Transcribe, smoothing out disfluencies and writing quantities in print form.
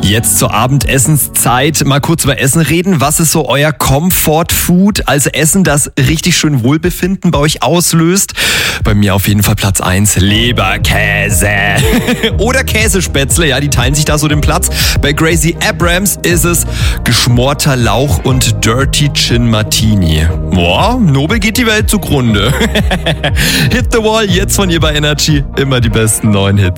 Jetzt zur Abendessenszeit mal kurz über Essen reden. Was ist so euer Comfort Food? Also Essen, das richtig schön Wohlbefinden bei euch auslöst. Bei mir auf jeden Fall Platz 1, Leberkäse. Oder Käsespätzle, ja, die teilen sich da so den Platz. Bei Gracie Abrams ist es geschmorter Lauch und Dirty Chin Martini. Boah, nobel geht die Welt zugrunde. Hit the Wall, jetzt von ihr bei Energy. Immer die besten neuen Hits.